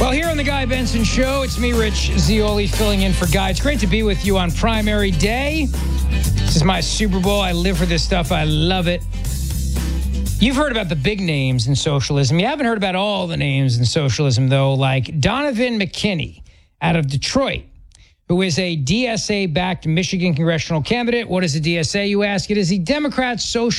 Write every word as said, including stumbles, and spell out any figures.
Well, here on the Guy Benson Show, it's me, Rich Zeoli, filling in for Guy. It's great to be with you on primary day. This is my Super Bowl. I live for this stuff. I love it. You've heard about the big names in socialism. You haven't heard about all the names in socialism, though, like Donovan McKinney out of Detroit, who is a D S A-backed Michigan congressional candidate. What is a D S A, you ask? It is the Democrat Social